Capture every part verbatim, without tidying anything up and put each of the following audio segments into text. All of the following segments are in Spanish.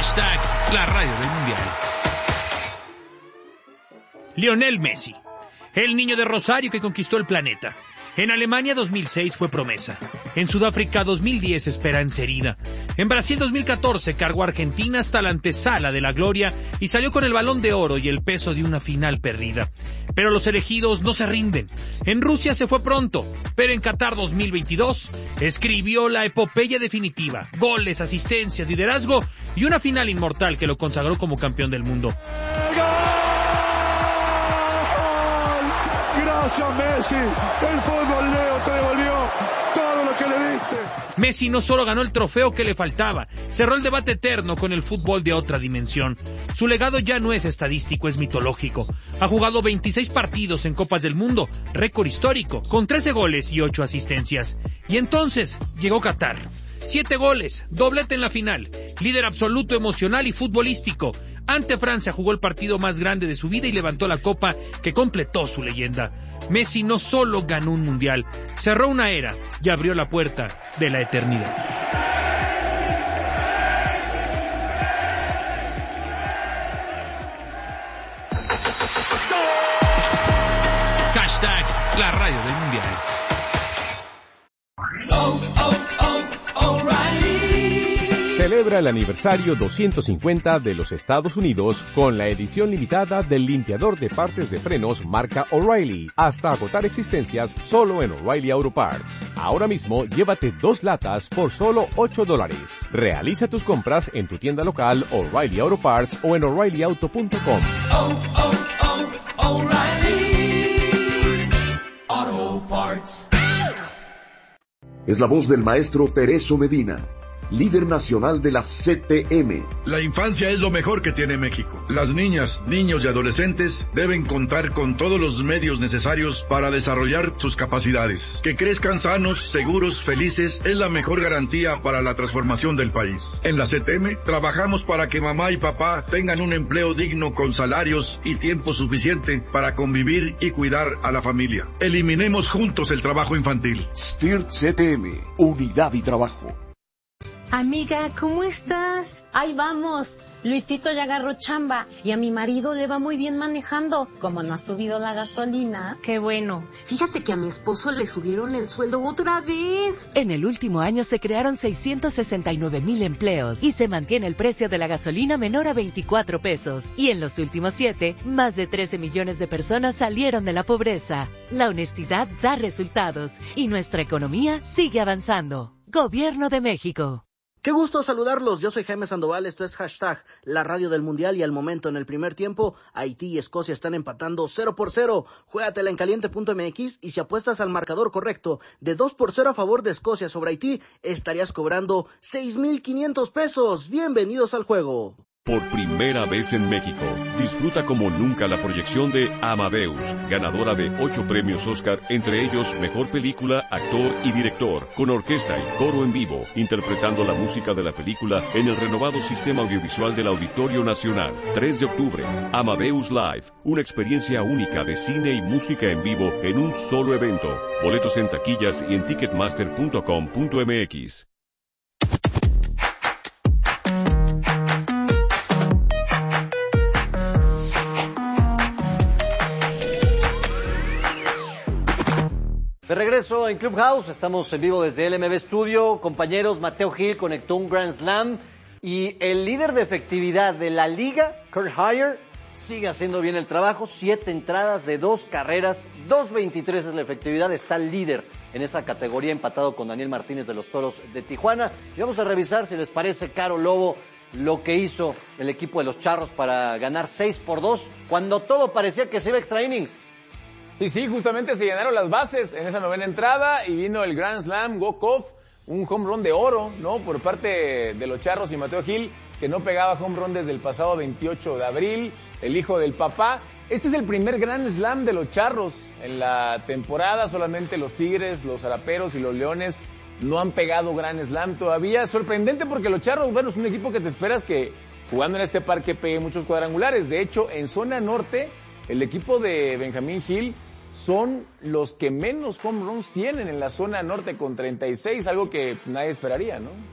Hashtag la radio del mundial. Lionel Messi, el niño de Rosario que conquistó el planeta. En Alemania dos mil seis fue promesa. En Sudáfrica dos mil diez esperanza herida. En Brasil dos mil catorce cargó a Argentina hasta la antesala de la gloria y salió con el Balón de Oro y el peso de una final perdida. Pero los elegidos no se rinden. En Rusia se fue pronto, pero en Qatar dos mil veintidós escribió la epopeya definitiva. Goles, asistencias, liderazgo y una final inmortal que lo consagró como campeón del mundo. Gracias, Messi. El fútbol, Leo, te devolvió todo lo que le diste. Messi no solo ganó el trofeo que le faltaba, cerró el debate eterno con el fútbol de otra dimensión. Su legado ya no es estadístico, es mitológico. Ha jugado veintiséis partidos en Copas del Mundo, récord histórico, con trece goles y ocho asistencias. Y entonces llegó Qatar. Siete goles, doblete en la final, líder absoluto emocional y futbolístico. Ante Francia jugó el partido más grande de su vida y levantó la copa que completó su leyenda. Messi no solo ganó un mundial, cerró una era y abrió la puerta de la eternidad. Hashtag la radio del mundial. Oh, oh, oh, O'Reilly. Celebra el aniversario doscientos cincuenta de los Estados Unidos con la edición limitada del limpiador de partes de frenos marca O'Reilly, hasta agotar existencias solo en O'Reilly Auto Parts. Ahora mismo llévate dos latas por solo ocho dólares. Realiza tus compras en tu tienda local O'Reilly Auto Parts o en O'Reilly Auto punto com. Oh, oh, oh, O'Reilly Auto Parts. Es la voz del maestro Tereso Medina, líder nacional de la C T M. La infancia es lo mejor que tiene México. Las niñas, niños y adolescentes deben contar con todos los medios necesarios para desarrollar sus capacidades. Que crezcan sanos, seguros, felices es la mejor garantía para la transformación del país. En la C T M trabajamos para que mamá y papá tengan un empleo digno con salarios y tiempo suficiente para convivir y cuidar a la familia. Eliminemos juntos el trabajo infantil. S T I R C T M, Unidad y Trabajo. Amiga, ¿cómo estás? Ahí vamos. Luisito ya agarró chamba y a mi marido le va muy bien manejando. Como no ha subido la gasolina. Qué bueno. Fíjate que a mi esposo le subieron el sueldo otra vez. En el último año se crearon seiscientos sesenta y nueve mil empleos y se mantiene el precio de la gasolina menor a veinticuatro pesos. Y en los últimos siete, más de trece millones de personas salieron de la pobreza. La honestidad da resultados y nuestra economía sigue avanzando. Gobierno de México. Qué gusto saludarlos, yo soy Jaime Sandoval, esto es Hashtag la radio del mundial y al momento en el primer tiempo, Haití y Escocia están empatando cero por cero. Juégatela en caliente punto m x y si apuestas al marcador correcto de dos por cero a favor de Escocia sobre Haití, estarías cobrando seis mil quinientos pesos. Bienvenidos al juego. Por primera vez en México, disfruta como nunca la proyección de Amadeus, ganadora de ocho premios Oscar, entre ellos Mejor Película, Actor y Director, con orquesta y coro en vivo, interpretando la música de la película en el renovado sistema audiovisual del Auditorio Nacional. tres de octubre, Amadeus Live, una experiencia única de cine y música en vivo en un solo evento. Boletos en taquillas y en ticketmaster punto com punto m x. De regreso en Clubhouse, estamos en vivo desde el M B Studio. Compañeros, Mateo Gil conectó un Grand Slam y el líder de efectividad de la liga, Kurt Hyer, sigue haciendo bien el trabajo. Siete entradas de dos carreras, dos veintitrés es la efectividad, está el líder en esa categoría, empatado con Daniel Martínez de los Toros de Tijuana. Y vamos a revisar, si les parece, Caro Lobo, lo que hizo el equipo de los Charros para ganar seis por dos, cuando todo parecía que se iba a extra innings. Y sí, justamente se llenaron las bases en esa novena entrada y vino el Grand Slam walk-off, un home run de oro, ¿no? Por parte de los Charros y Mateo Gil, que no pegaba home run desde el pasado veintiocho de abril, el hijo del papá. Este es el primer Grand Slam de los Charros en la temporada, solamente los Tigres, los Araperos y los Leones no han pegado Grand Slam todavía. Sorprendente porque los Charros, bueno, es un equipo que te esperas que jugando en este parque pegue muchos cuadrangulares. De hecho, en zona norte, el equipo de Benjamín Gil son los que menos home runs tienen en la zona norte con treinta y seis, algo que nadie esperaría, ¿no?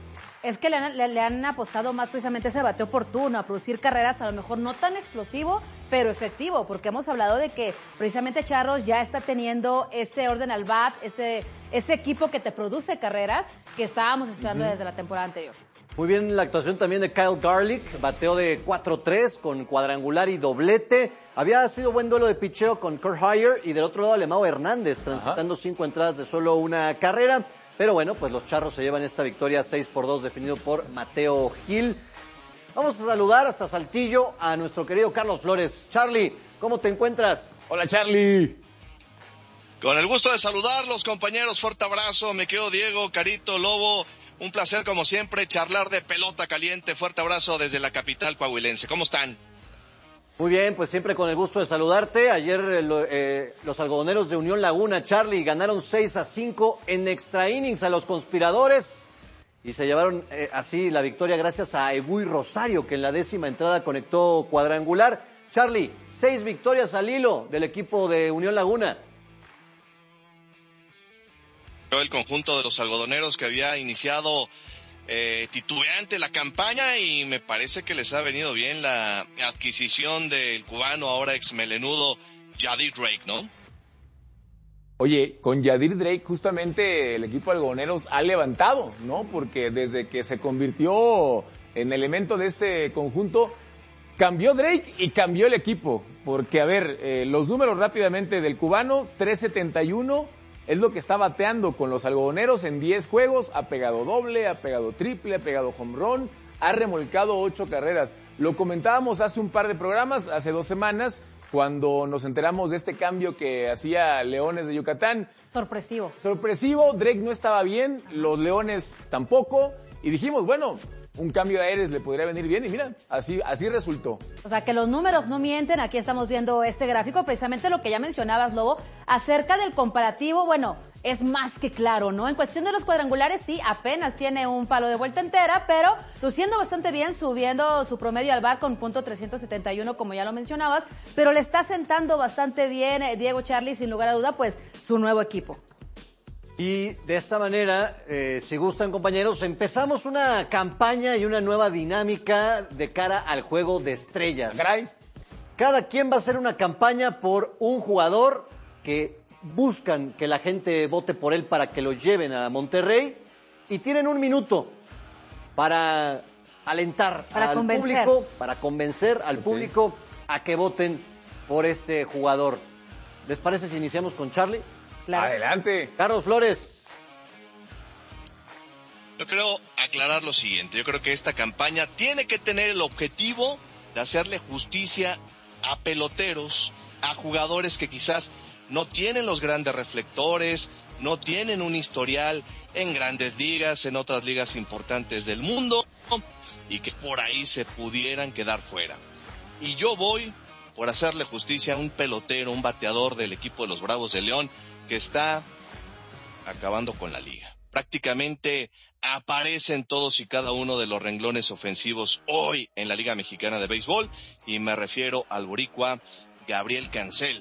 Es que le han, le, le han apostado más precisamente ese bateo oportuno, a producir carreras a lo mejor no tan explosivo, pero efectivo, porque hemos hablado de que precisamente Charros ya está teniendo ese orden al bat, ese, ese equipo que te produce carreras que estábamos esperando uh-huh. desde la temporada anterior. Muy bien la actuación también de Kyle Garlick, bateo de cuatro tres con cuadrangular y doblete. Había sido buen duelo de picheo con Kurt Hyer y del otro lado Alemão Hernández, transitando Ajá. cinco entradas de solo una carrera. Pero bueno, pues los Charros se llevan esta victoria seis por dos definido por Mateo Gil. Vamos a saludar hasta Saltillo a nuestro querido Carlos Flores. Charlie, ¿cómo te encuentras? Hola Charlie. Con el gusto de saludarlos, compañeros, fuerte abrazo, me quedo Diego, Carito, Lobo, un placer como siempre charlar de pelota caliente, fuerte abrazo desde la capital coahuilense. ¿Cómo están? Muy bien, pues siempre con el gusto de saludarte. Ayer eh, eh, los algodoneros de Unión Laguna, Charlie, ganaron seis a cinco en extra innings a los conspiradores y se llevaron eh, así la victoria gracias a Eguy Rosario, que en la décima entrada conectó cuadrangular. Charlie, seis victorias al hilo del equipo de Unión Laguna. El conjunto de los algodoneros que había iniciado Eh, titubeante la campaña y me parece que les ha venido bien la adquisición del cubano, ahora ex melenudo, Yadir Drake, ¿no? Oye, con Yadir Drake justamente el equipo de algodoneros ha levantado, ¿no? Porque desde que se convirtió en elemento de este conjunto, cambió Drake y cambió el equipo. Porque, a ver, eh, los números rápidamente del cubano, tres setenta y uno, es lo que está bateando con los algodoneros en diez juegos, ha pegado doble, ha pegado triple, ha pegado home run, ha remolcado ocho carreras. Lo comentábamos hace un par de programas, hace dos semanas, cuando nos enteramos de este cambio que hacía Leones de Yucatán. Sorpresivo. Sorpresivo, Drake no estaba bien, los Leones tampoco, y dijimos, bueno, un cambio de aires le podría venir bien, y mira, así, así resultó. O sea, que los números no mienten, aquí estamos viendo este gráfico, precisamente lo que ya mencionabas, Lobo, acerca del comparativo, bueno, es más que claro, ¿no? En cuestión de los cuadrangulares, sí, apenas tiene un palo de vuelta entera, pero luciendo bastante bien, subiendo su promedio al bat con punto trescientos setenta y uno, como ya lo mencionabas, pero le está sentando bastante bien eh, Diego Charlie, sin lugar a duda, pues, su nuevo equipo. Y de esta manera, eh, si gustan compañeros, empezamos una campaña y una nueva dinámica de cara al juego de estrellas. Caray. Cada quien va a hacer una campaña por un jugador que buscan que la gente vote por él para que lo lleven a Monterrey y tienen un minuto para alentar para al convencer. público, para convencer al okay. público a que voten por este jugador. ¿Les parece si iniciamos con Charlie? Claro. Adelante. Carlos Flores. Yo creo aclarar lo siguiente. Yo creo que esta campaña tiene que tener el objetivo de hacerle justicia a peloteros, a jugadores que quizás no tienen los grandes reflectores, no tienen un historial en grandes ligas, en otras ligas importantes del mundo, y que por ahí se pudieran quedar fuera. Y yo voy por hacerle justicia a un pelotero, un bateador del equipo de los Bravos de León, que está acabando con la liga. Prácticamente aparece en todos y cada uno de los renglones ofensivos hoy en la Liga Mexicana de Béisbol, y me refiero al boricua Gabriel Cancel,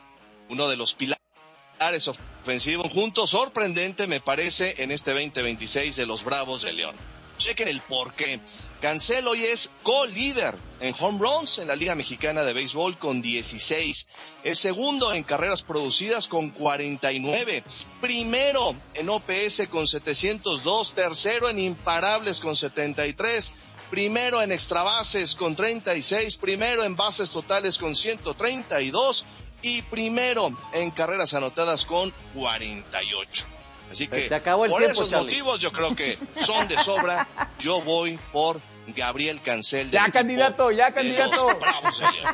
uno de los pilares ofensivos, junto sorprendente me parece en este veinte veintiséis de los Bravos de León. Chequen el porqué. Cancel hoy es co-líder en home runs en la Liga Mexicana de Béisbol con dieciséis. Es segundo en carreras producidas con cuarenta y nueve. Primero en O P S con setecientos dos. Tercero en imparables con setenta y tres. Primero en extra bases con treinta y seis. Primero en bases totales con ciento treinta y dos. Y primero en carreras anotadas con cuarenta y ocho. Así que Se acabó el por tiempo, esos Charlie. motivos yo creo que son de sobra. Yo voy por Gabriel Cancel. Ya candidato, ya candidato. Bravo, señor.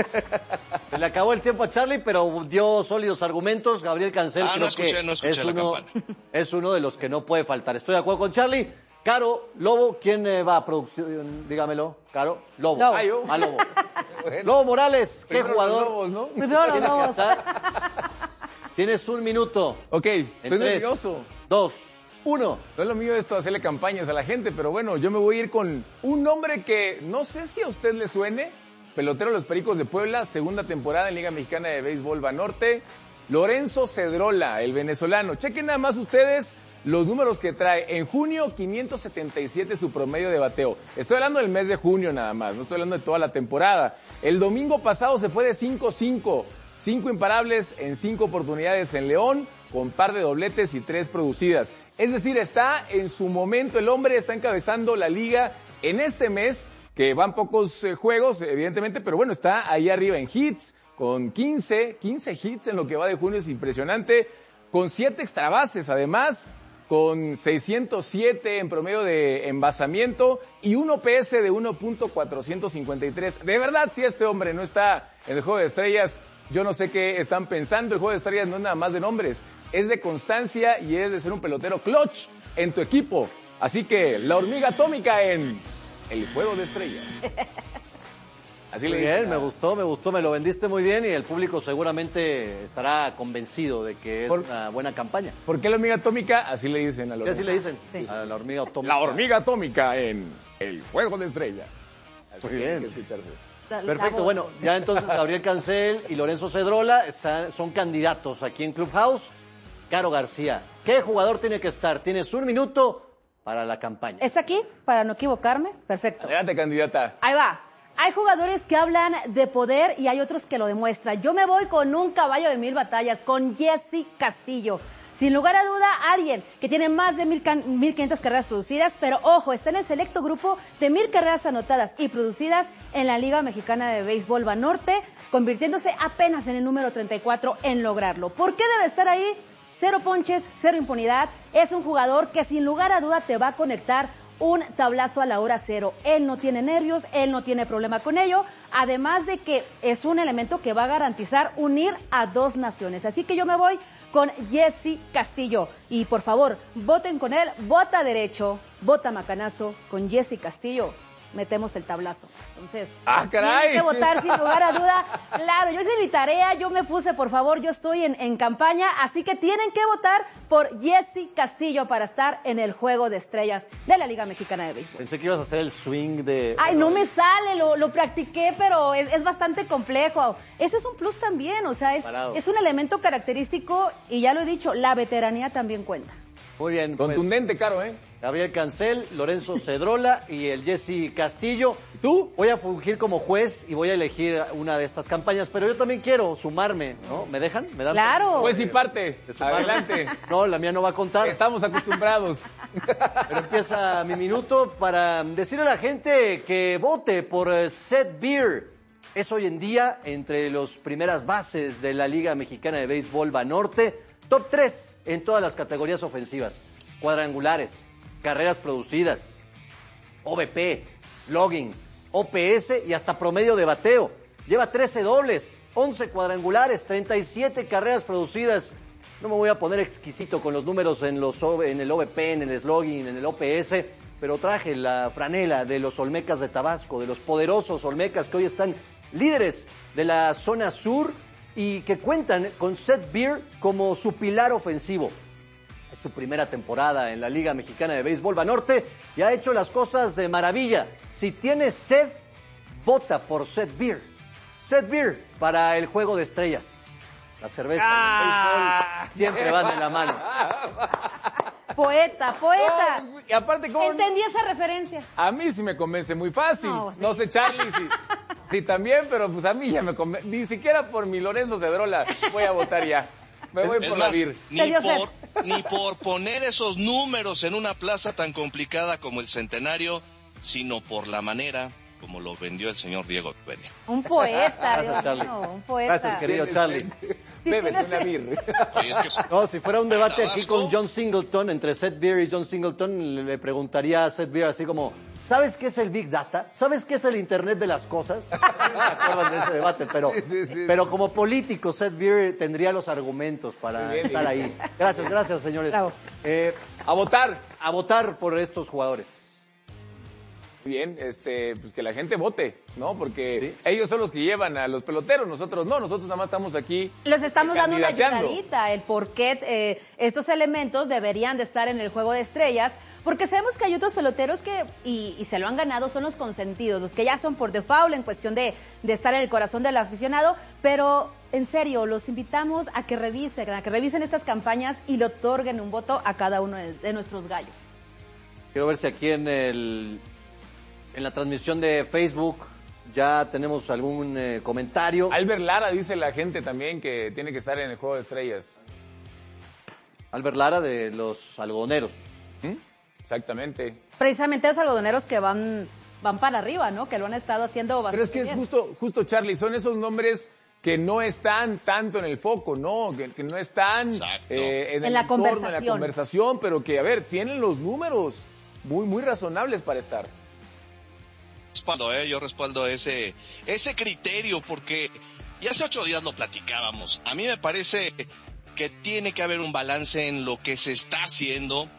Se le acabó el tiempo a Charlie, pero dio sólidos argumentos. Gabriel Cancel Ah, creo no escuché, que no escuché es, la uno, campana. es uno de los que no puede faltar. Estoy de acuerdo con Charlie. Caro, Lobo, ¿quién eh, va a producción? Dígamelo. Caro, Lobo. Lobo. Ah, yo. Ah, Lobo. Lobo Morales, ¿qué Primero jugador? los Lobos, ¿no? Primero los Tienes que Lobos. estar. Tienes un minuto. Ok, En estoy tres, nervioso. Dos, uno. No es lo mío esto hacerle campañas a la gente, pero bueno, yo me voy a ir con un nombre que no sé si a usted le suene. Pelotero de los Pericos de Puebla, segunda temporada en Liga Mexicana de Béisbol Banorte. Lorenzo Cedrola, el venezolano. Chequen nada más ustedes los números que trae. En junio, quinientos setenta y siete su promedio de bateo. Estoy hablando del mes de junio nada más, no estoy hablando de toda la temporada. El domingo pasado se fue de cinco cinco, cinco imparables en cinco oportunidades en León, con par de dobletes y tres producidas. Es decir, está en su momento, el hombre está encabezando la liga en este mes, que van pocos eh, juegos, evidentemente, pero bueno, está ahí arriba en hits, con quince, quince hits en lo que va de junio, es impresionante, con siete extra bases además, con seiscientos siete en promedio de envasamiento y un O P S de uno punto cuatrocientos cincuenta y tres. De verdad, si este hombre no está en el Juego de Estrellas, yo no sé qué están pensando. El Juego de Estrellas no es nada más de nombres, es de constancia y es de ser un pelotero clutch en tu equipo. Así que la hormiga atómica en el Juego de Estrellas. Así muy le bien, dicen, me gustó, me gustó, me lo vendiste muy bien y el público seguramente estará convencido de que es Por, una buena campaña. ¿Por qué la hormiga atómica? Así le dicen a la hormiga. hormiga. ¿Qué así le dicen? Sí. A la hormiga atómica. La hormiga atómica en el Juego de Estrellas. Así muy que bien. hay que escucharse. Perfecto, bueno, ya entonces Gabriel Cancel y Lorenzo Cedrola están, son candidatos aquí en Clubhouse. Caro García, ¿qué jugador tiene que estar? Tienes un minuto para la campaña. ¿Es aquí? Para no equivocarme. Perfecto. Adelante, candidata. Ahí va. Hay jugadores que hablan de poder y hay otros que lo demuestran. Yo me voy con un caballo de mil batallas, con Jesse Castillo. Sin lugar a duda, alguien que tiene más de mil quinientas carreras producidas, pero ojo, está en el selecto grupo de mil carreras anotadas y producidas en la Liga Mexicana de Béisbol Banorte, convirtiéndose apenas en el número treinta y cuatro en lograrlo. ¿Por qué debe estar ahí? Cero ponches, cero impunidad. Es un jugador que sin lugar a duda te va a conectar un tablazo a la hora cero. Él no tiene nervios, él no tiene problema con ello, además de que es un elemento que va a garantizar unir a dos naciones. Así que yo me voy con Jesse Castillo. Y por favor, voten con él, vota derecho, vota macanazo, con Jesse Castillo metemos el tablazo. Entonces, ¡ah, caray! tienen que votar sin lugar a duda. Claro, yo hice mi tarea, yo me puse, por favor, yo estoy en, en campaña, así que tienen que votar por Jesse Castillo para estar en el Juego de Estrellas de la Liga Mexicana de Béisbol. Pensé que ibas a hacer el swing de... Ay, no me sale, lo, lo practiqué, pero es, es bastante complejo. Ese es un plus también, o sea, es, es un elemento característico y ya lo he dicho, la veteranía también cuenta. Muy bien. Contundente, pues, Caro, ¿eh? Gabriel Cancel, Lorenzo Cedrola y el Jesse Castillo. ¿Tú? Voy a fungir como juez y voy a elegir una de estas campañas, pero yo también quiero sumarme, ¿no? ¿Me dejan? ¿Me dan? Claro. Pues sí, parte. Adelante. No, la mía no va a contar. Estamos acostumbrados. Pero empieza mi minuto para decirle a la gente que vote por Seth Beer. Es hoy en día entre las primeras bases de la Liga Mexicana de Béisbol Banorte. Top tres en todas las categorías ofensivas. Cuadrangulares, carreras producidas, O B P, slugging, O P S y hasta promedio de bateo. Lleva trece dobles, once cuadrangulares, treinta y siete carreras producidas. No me voy a poner exquisito con los números en, los, en el O B P, en el slugging, en el O P S, pero traje la franela de los Olmecas de Tabasco, de los poderosos Olmecas que hoy están líderes de la zona sur y que cuentan con Seth Beer como su pilar ofensivo. Es su primera temporada en la Liga Mexicana de Béisbol Banorte y ha hecho las cosas de maravilla. Si tienes sed, vota por Seth Beer. Seth Beer para el Juego de Estrellas. La cerveza ah, y el béisbol siempre van de la mano. Poeta, poeta. No, y aparte, ¿cómo? Entendí esa referencia. A mí sí me convence muy fácil. No, sí. No sé, Charlie, sí, sí también, pero pues a mí ya me convence. Ni siquiera por mi Lorenzo Cedrola voy a votar ya. Me voy es por más, la Vir. Ni por, ni por poner esos números en una plaza tan complicada como el Centenario, sino por la manera como lo vendió el señor Diego Peña. Un poeta, Gracias, Dios mío, un poeta. Gracias, querido Charlie. Bébete una Vir. Oye, es que... No, si fuera un debate Tabasco. aquí con John Singleton, entre Seth Beer y John Singleton, le, le preguntaría a Seth Beer así como, ¿sabes qué es el Big Data? ¿Sabes qué es el Internet de las cosas? ¿Se acuerdan de ese debate? Pero, sí, sí, sí. pero como político, Seth Beer tendría los argumentos para Bien, estar ahí. Gracias, gracias, señores. Eh, a votar. A votar por estos jugadores. Bien, este, pues que la gente vote, ¿no? Porque ¿sí? Ellos son los que llevan a los peloteros, nosotros no, nosotros nada más estamos aquí. Les estamos eh, dando una ayudadita, el por qué eh, estos elementos deberían de estar en el Juego de Estrellas, porque sabemos que hay otros peloteros que, y, y se lo han ganado, son los consentidos, los que ya son por default en cuestión de, de estar en el corazón del aficionado, pero en serio, los invitamos a que revisen, a que revisen estas campañas y le otorguen un voto a cada uno de, de nuestros gallos. Quiero ver si aquí en el en la transmisión de Facebook ya tenemos algún eh, comentario. Albert Lara dice la gente también que tiene que estar en el Juego de Estrellas. Albert Lara de los algodoneros. ¿Mm? Exactamente. Precisamente los algodoneros que van, van para arriba, ¿no? Que lo han estado haciendo bastante Pero es que bien. es justo, justo, Charlie, son esos nombres que no están tanto en el foco, ¿no? Que, que no están eh, en, En el la entorno, conversación. en la conversación, pero que, a ver, tienen los números muy, muy razonables para estar. Respaldo, eh, yo respaldo ese, ese criterio porque ya hace ocho días lo platicábamos. A mí me parece que tiene que haber un balance en lo que se está haciendo,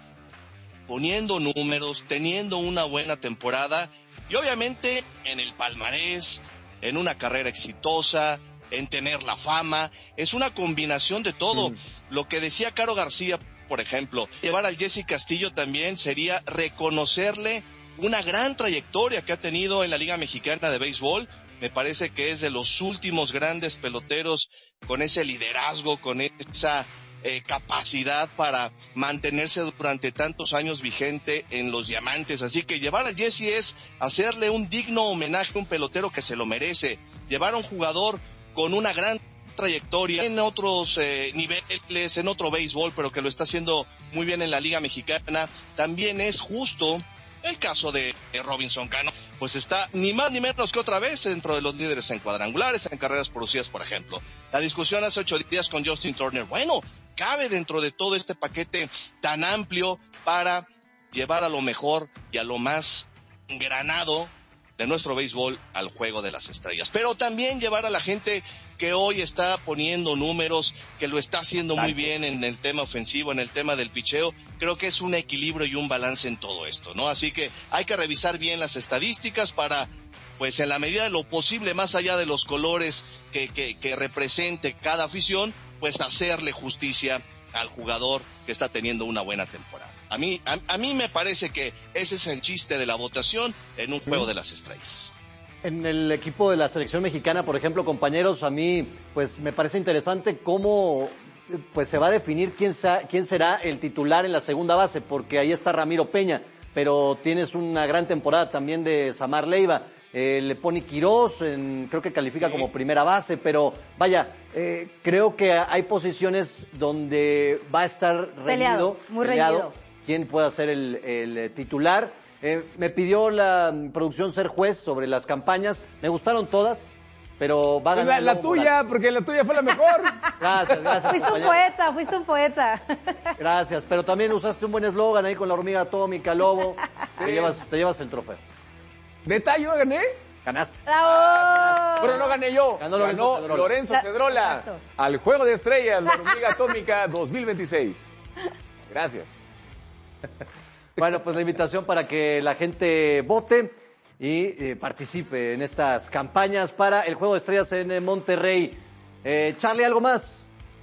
poniendo números, teniendo una buena temporada y obviamente en el palmarés, en una carrera exitosa, en tener la fama. Es una combinación de todo. Mm. Lo que decía Caro García, por ejemplo, llevar al Jesse Castillo también sería reconocerle una gran trayectoria que ha tenido en la Liga Mexicana de Béisbol. Me parece que es de los últimos grandes peloteros con ese liderazgo, con esa eh, capacidad para mantenerse durante tantos años vigente en los diamantes. Así que llevar a Jesse es hacerle un digno homenaje a un pelotero que se lo merece. Llevar a un jugador con una gran trayectoria en otros eh, niveles, en otro béisbol, pero que lo está haciendo muy bien en la Liga Mexicana, también es justo. El caso de Robinson Cano, pues está ni más ni menos que otra vez dentro de los líderes en cuadrangulares, en carreras producidas, por ejemplo. La discusión hace ocho días con Justin Turner, bueno, cabe dentro de todo este paquete tan amplio para llevar a lo mejor y a lo más granado de nuestro béisbol al Juego de las Estrellas. Pero también llevar a la gente que hoy está poniendo números, que lo está haciendo muy bien en el tema ofensivo, en el tema del picheo. Creo que es un equilibrio y un balance en todo esto, ¿no? Así que hay que revisar bien las estadísticas para, pues en la medida de lo posible, más allá de los colores que, que, que represente cada afición, pues hacerle justicia al jugador que está teniendo una buena temporada. A mí, a, a mí me parece que ese es el chiste de la votación en un Juego de las Estrellas. En el equipo de la selección mexicana, por ejemplo, compañeros, a mí pues me parece interesante cómo pues se va a definir quién, sa- quién será el titular en la segunda base, porque ahí está Ramiro Peña, pero tienes una gran temporada también de Samar Leiva. Eh, le pone Quirós, en, creo que califica sí. como primera base, pero vaya, eh, creo que hay posiciones donde va a estar reñido, peleado, muy peleado, reñido. quién pueda ser el, el titular. Eh, me pidió la producción ser juez sobre las campañas, me gustaron todas, pero va a ganar la, la tuya, Moral. Porque la tuya fue la mejor. Gracias, gracias. Fuiste un poeta, fuiste un poeta. Gracias, pero también usaste un buen eslogan ahí con la hormiga atómica, Lobo. Sí. Te llevas, te llevas el trofeo. ¿Detalle yo gané? Ganaste. ¡Bravo! Pero no gané yo. Ganó Lorenzo Ganó Pedrola. Lorenzo Pedrola. Exacto. Al Juego de Estrellas, la hormiga atómica dos mil veintiséis. Gracias. Bueno, pues la invitación para que la gente vote y eh, participe en estas campañas para el Juego de Estrellas en eh, Monterrey. Eh, Charlie, ¿algo más?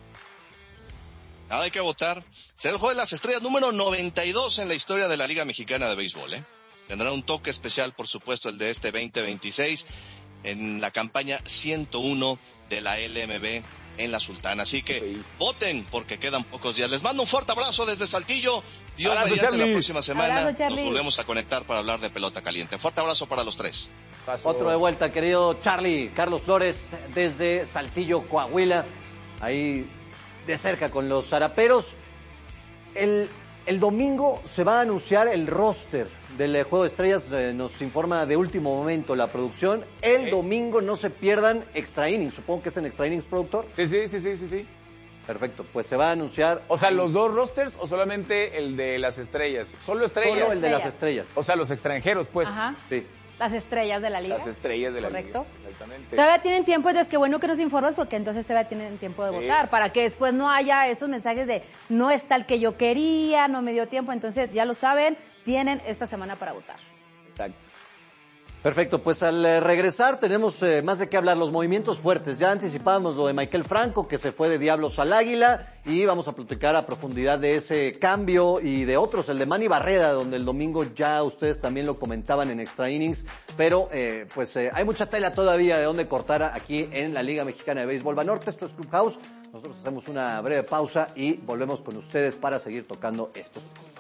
Nada, hay que votar. Será el Juego de las Estrellas número noventa y dos en la historia de la Liga Mexicana de Béisbol, ¿eh? Tendrá un toque especial, por supuesto, el de este veinte veintiséis en la campaña ciento uno de la L M B en la Sultana. Así que sí. voten porque quedan pocos días. Les mando un fuerte abrazo desde Saltillo. Dios abrazo, mediante, Charlie. la próxima semana abrazo, nos volvemos a conectar para hablar de pelota caliente. Fuerte abrazo para los tres. Paso. Otro de vuelta, querido Charlie. Carlos Flores desde Saltillo, Coahuila. Ahí de cerca con los zaraperos. El, el domingo se va a anunciar el roster del Juego de Estrellas. Eh, nos informa de último momento la producción. El sí. domingo no se pierdan Extra Innings. Supongo que es en Extra Innings, productor. Sí, sí, sí, sí, sí, sí. Perfecto, pues se va a anunciar. O sea, ¿los dos rosters o solamente el de las estrellas? Solo estrellas. Solo el de las estrellas. O sea, los extranjeros, pues. Ajá. Sí. Las estrellas de la liga. Las estrellas de la Correcto. liga. Exactamente. Todavía tienen tiempo, entonces qué bueno que nos informes porque entonces todavía tienen tiempo de sí. votar para que después no haya estos mensajes de no está el que yo quería, no me dio tiempo. Entonces ya lo saben, tienen esta semana para votar. Exacto. Perfecto, pues al eh, regresar tenemos eh, más de qué hablar, los movimientos fuertes. Ya anticipábamos lo de Maikel Franco, que se fue de Diablos al Águila, y vamos a platicar a profundidad de ese cambio y de otros, el de Manny Barrera, donde el domingo ya ustedes también lo comentaban en Extra Innings, pero eh, pues eh, hay mucha tela todavía de donde cortar aquí en la Liga Mexicana de Béisbol Banorte. Esto es Clubhouse, nosotros hacemos una breve pausa y volvemos con ustedes para seguir tocando estos temas.